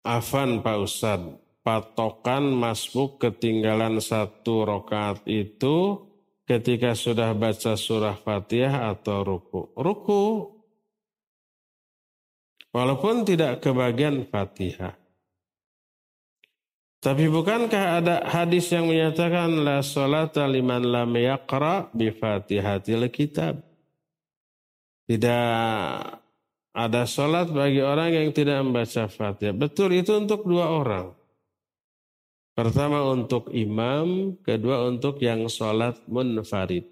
Afan Pak Ustadz, patokan masbuk ketinggalan 1 rakaat itu ketika sudah baca surah Fatihah atau ruku? Ruku, walaupun tidak kebagian Fatihah. Tapi bukankah ada hadis yang menyatakan la sholata liman lam yaqra bi Fatihatil kitab? Tidak ada sholat bagi orang yang tidak membaca Fatihah. Betul, itu untuk 2 orang. Pertama untuk imam, kedua untuk yang sholat munfarid.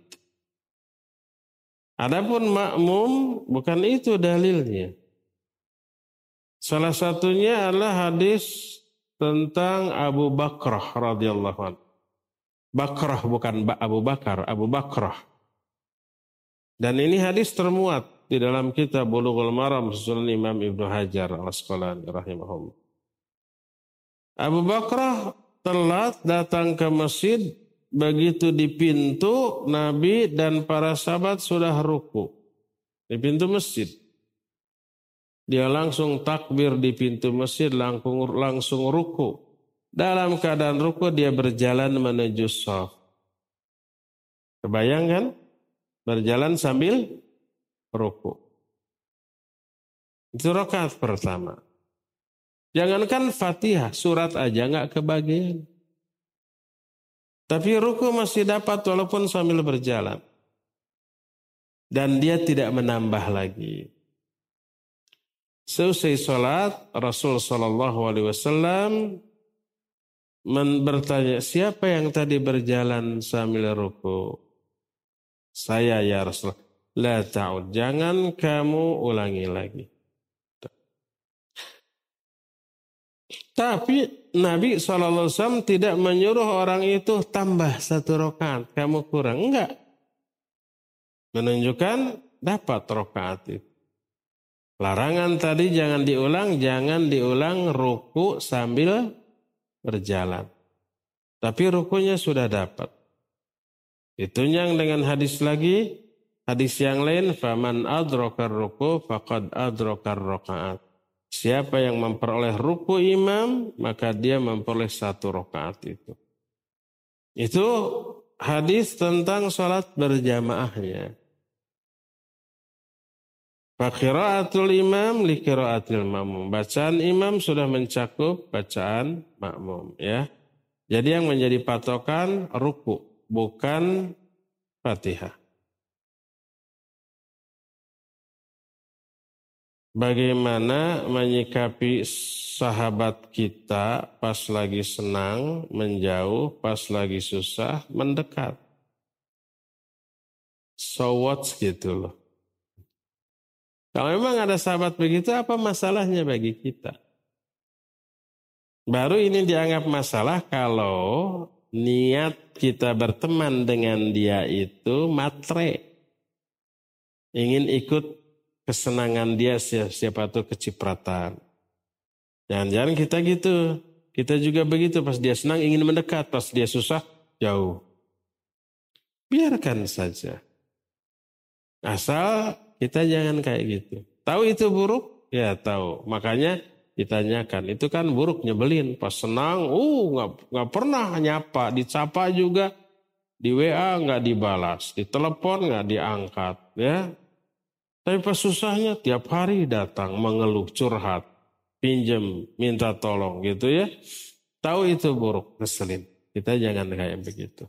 Adapun makmum, bukan itu dalilnya. Salah satunya adalah hadis tentang Abu Bakrah radhiyallahu anhu. Bakrah bukan Abu Bakar, Abu Bakrah. Dan ini hadis termuat di dalam kitab Bulughul Maram susunan Imam Ibnu Hajar Al-Asqalani rahimahullah. Abu Bakrah telat datang ke masjid, begitu di pintu Nabi dan para sahabat sudah ruku di pintu masjid. Dia langsung takbir di pintu masjid, langsung ruku. Dalam keadaan ruku dia berjalan menuju shaf. Kebayang kan? Berjalan sambil ruku. Itu rakaat pertama. Jangankan Fatihah, surat aja nggak kebagian. Tapi ruku masih dapat walaupun sambil berjalan. Dan dia tidak menambah lagi. Seusai sholat, Rasul SAW bertanya, siapa yang tadi berjalan sambil ruku? Saya ya Rasul. La ta'ud, jangan kamu ulangi lagi. Tapi Nabi SAW tidak menyuruh orang itu tambah 1 rakaat, kamu kurang. Enggak. Menunjukkan dapat rakaat itu. Larangan tadi jangan diulang ruku sambil berjalan. Tapi rukunya sudah dapat. Ditunjang dengan hadis lagi, hadis yang lain, faman adrakar ruku faqad adrakar rakaat. Siapa yang memperoleh ruku imam, maka dia memperoleh 1 rakaat itu. Itu hadis tentang sholat berjamaahnya. Qiraatul imam li qiraatil makmum. Bacaan imam sudah mencakup bacaan makmum, ya. Jadi yang menjadi patokan ruku, bukan Fatihah. Bagaimana menyikapi sahabat kita pas lagi senang, menjauh, pas lagi susah, mendekat. So what gitu loh. Kalau memang ada sahabat begitu, apa masalahnya bagi kita? Baru ini dianggap masalah kalau niat kita berteman dengan dia itu matre. Ingin ikut kesenangan dia, siapa tuh kecipratan. Jangan-jangan kita gitu. Kita juga begitu, pas dia senang ingin mendekat, pas dia susah jauh. Biarkan saja. Asal kita jangan kayak gitu. Tahu itu buruk? Ya tahu. Makanya ditanyakan. Itu kan buruk, nyebelin. Pas senang, nggak pernah nyapa. Dicapa juga. Di WA nggak dibalas. Di telepon nggak diangkat. Ya. Tapi pas susahnya tiap hari datang mengeluh, curhat. Pinjem, minta tolong gitu ya. Tahu itu buruk, ngeselin. Kita jangan kayak begitu.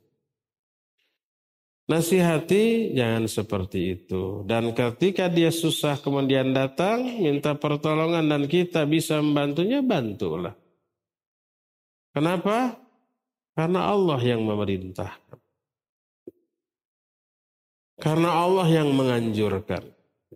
Nasihati jangan seperti itu. Dan ketika dia susah kemudian datang, minta pertolongan dan kita bisa membantunya, bantulah. Kenapa? Karena Allah yang memerintahkan. Karena Allah yang menganjurkan.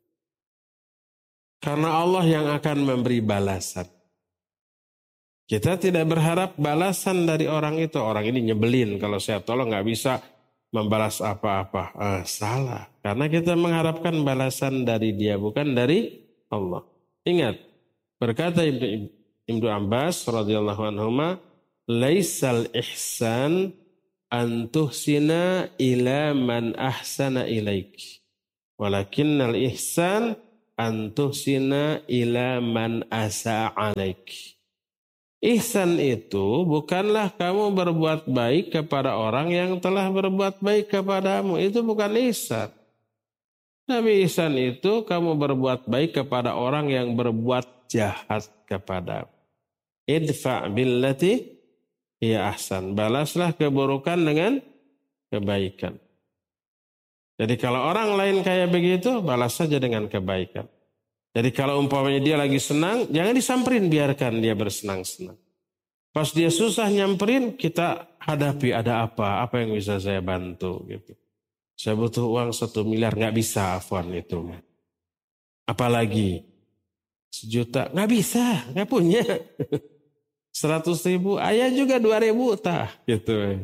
Karena Allah yang akan memberi balasan. Kita tidak berharap balasan dari orang itu. Orang ini nyebelin, kalau saya tolong nggak bisa membalas apa-apa. Salah. Karena kita mengharapkan balasan dari dia, bukan dari Allah. Ingat, berkata Ibnu Abbas radhiyallahu anhuma, laisal ihsan an tuhsina ila man ahsana ilaik. Walakinnal ihsan an tuhsina ila man asa'a alaik. Ihsan itu bukanlah kamu berbuat baik kepada orang yang telah berbuat baik kepadamu. Itu bukan ihsan. Tapi ihsan itu kamu berbuat baik kepada orang yang berbuat jahat kepadamu. Idfa' billati hiya ahsan. Balaslah keburukan dengan kebaikan. Jadi kalau orang lain kayak begitu, balas saja dengan kebaikan. Jadi kalau umpamanya dia lagi senang, jangan disamperin, biarkan dia bersenang-senang. Pas dia susah nyamperin, kita hadapi, ada apa yang bisa saya bantu gitu. Saya butuh uang 1 miliar, nggak bisa afwan itu. Apalagi 1 juta, nggak bisa, nggak punya. 100.000, ayah juga 2.000 tah gitu.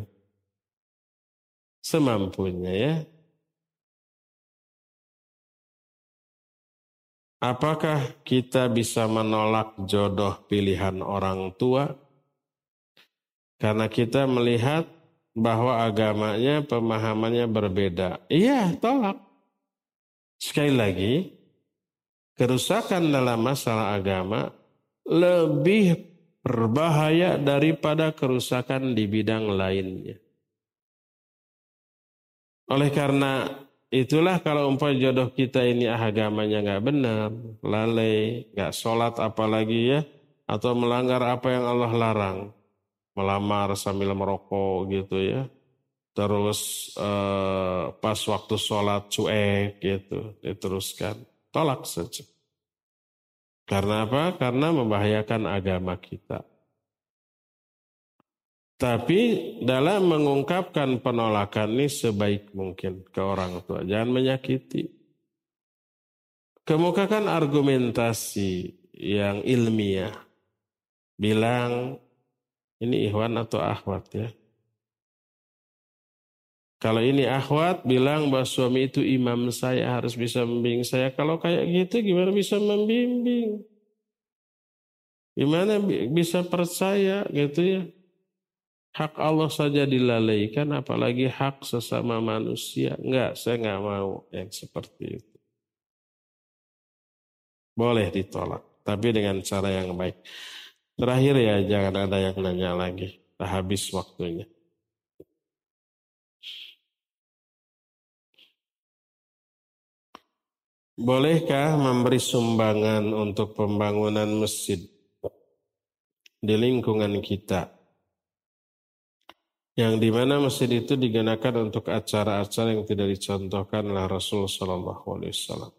Semampunya ya. Apakah kita bisa menolak jodoh pilihan orang tua? Karena kita melihat bahwa agamanya, pemahamannya berbeda. Iya, tolak. Sekali lagi, kerusakan dalam masalah agama lebih berbahaya daripada kerusakan di bidang lainnya. Oleh karena itulah kalau jodoh kita ini agamanya nggak benar, lalai, nggak sholat apalagi ya, atau melanggar apa yang Allah larang, melamar sambil merokok gitu ya, terus pas waktu sholat cuek gitu, diteruskan, tolak saja. Karena apa? Karena membahayakan agama kita. Tapi dalam mengungkapkan penolakan ini sebaik mungkin ke orang tua. Jangan menyakiti. Kemukakan argumentasi yang ilmiah. Bilang ini ikhwan atau akhwat ya. Kalau ini akhwat bilang bahwa suami itu imam saya, harus bisa membimbing saya. Kalau kayak gitu gimana bisa membimbing? Gimana bisa percaya gitu ya? Hak Allah saja dilalaikan, apalagi hak sesama manusia. Enggak, saya enggak mau yang seperti itu. Boleh ditolak, tapi dengan cara yang baik. Terakhir ya, jangan ada yang nanya lagi. Sudah habis waktunya. Bolehkah memberi sumbangan untuk pembangunan masjid di lingkungan kita? Yang dimana masjid itu digunakan untuk acara-acara yang tidak dicontohkan oleh Rasulullah SAW.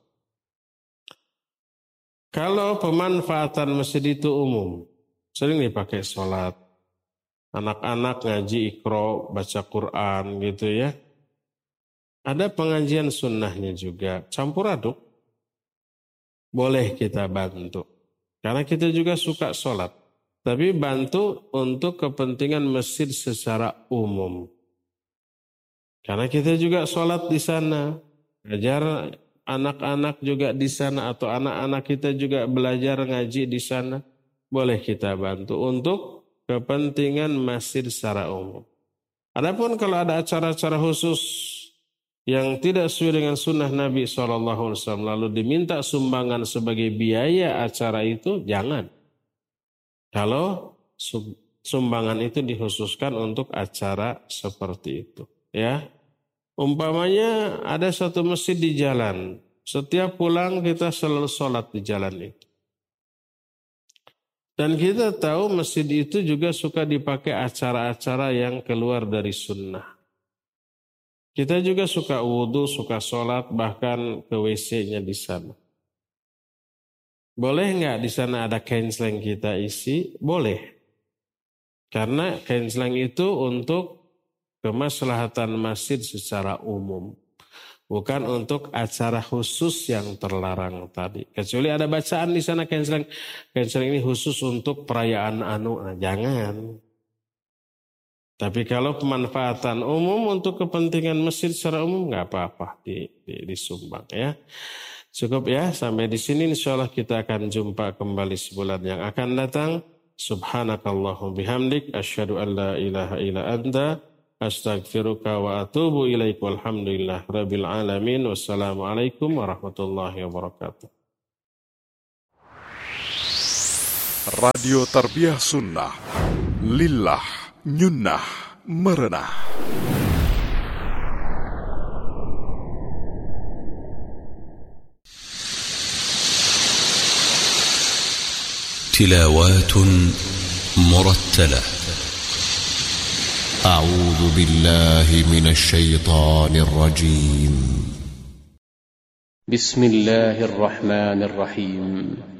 Kalau pemanfaatan masjid itu umum, sering dipakai sholat, anak-anak ngaji ikro, baca Quran gitu ya. Ada pengajian sunnahnya juga, campur aduk, boleh kita bantu. Karena kita juga suka sholat. Tapi bantu untuk kepentingan masjid secara umum. Karena kita juga sholat di sana. Ajar anak-anak juga di sana. Atau anak-anak kita juga belajar ngaji di sana. Boleh kita bantu untuk kepentingan masjid secara umum. Adapun kalau ada acara-acara khusus yang tidak sesuai dengan sunnah Nabi SAW. Lalu diminta sumbangan sebagai biaya acara itu, jangan. Kalau sumbangan itu dikhususkan untuk acara seperti itu, ya. Umpamanya ada satu masjid di jalan, setiap pulang kita selalu sholat di jalan itu. Dan kita tahu masjid itu juga suka dipakai acara-acara yang keluar dari sunnah. Kita juga suka wudhu, suka sholat, bahkan ke WC-nya di sana. Boleh nggak di sana ada canceling kita isi? Boleh. Karena canceling itu untuk kemaslahatan masjid secara umum. Bukan untuk acara khusus yang terlarang tadi. Kecuali ada bacaan di sana canceling. Canceling ini khusus untuk perayaan nah, jangan. Tapi kalau pemanfaatan umum untuk kepentingan masjid secara umum nggak apa-apa disumbang ya. Cukup ya, sampai di sini insyaallah kita akan jumpa kembali sebulan yang akan datang. Subhanakallahumma bihamdik asyhadu an la ilaha illa anta astaghfiruka wa atubu ilaik. Walhamdulillah rabbil alamin. Wassalamualaikum warahmatullahi wabarakatuh. Radio Tarbiyah Sunnah, Lillah, Nyunnah, Merenah. تلاوات مرتلة. أعوذ بالله من الشيطان الرجيم. بسم الله الرحمن الرحيم.